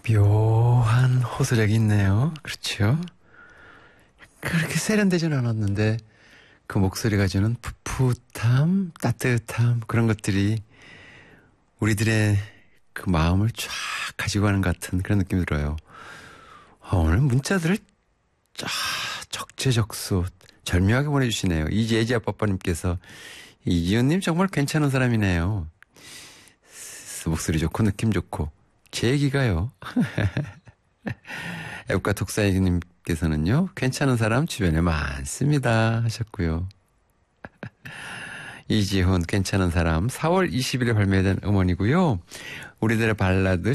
묘한 호소력이 있네요. 그렇죠? 그렇게 세련되진 않았는데 그 목소리가 주는 풋풋함, 따뜻함 그런 것들이 우리들의 그 마음을 쫙 가지고 가는 것 같은 그런 느낌이 들어요. 오늘 문자들을 적재적소 절묘하게 보내주시네요. 이재지 아빠님께서 이지훈님 정말 괜찮은 사람이네요. 목소리 좋고 느낌 좋고 제 얘기가요. 애국가 독사님께서는요. 괜찮은 사람 주변에 많습니다 하셨고요. 이지훈 괜찮은 사람 4월 20일에 발매된 음원이고요. 우리들의 발라드